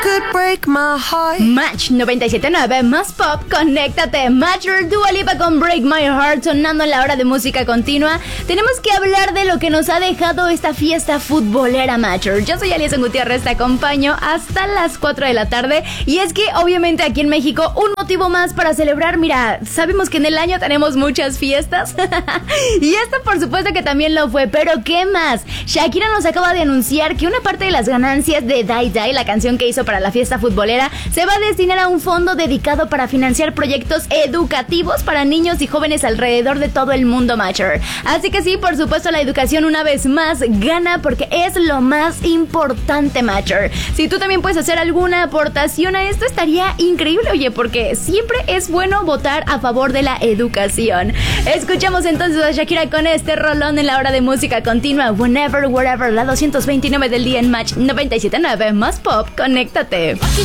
could break my heart. Match 97.9 más pop, conéctate. Matcher, Dua Lipa con Break My Heart sonando en la hora de música continua. Tenemos que hablar de lo que nos ha dejado esta fiesta futbolera, Matcher. Yo soy Alison Gutiérrez, te acompaño hasta las 4 de la tarde. Y es que obviamente aquí en México un motivo más para celebrar. Mira, sabemos que en el año tenemos muchas fiestas y esta por supuesto que también lo fue, pero ¿qué más? Shakira nos acaba de anunciar que una parte de las ganancias de Die Die, la canción que hizo para la fiesta futbolera, se va a destinar a un fondo dedicado para financiar proyectos educativos para niños y jóvenes alrededor de todo el mundo, Matcher. Así que sí, por supuesto la educación una vez más gana porque es lo más importante, Matcher. Si tú también puedes hacer alguna aportación a esto estaría increíble, oye, porque siempre es bueno votar a favor de la educación. Escuchamos entonces a Shakira con este rolón en la hora de música continua. Whenever, wherever, la 229 del día en Match 97.9 más pop, conéctate. Aquí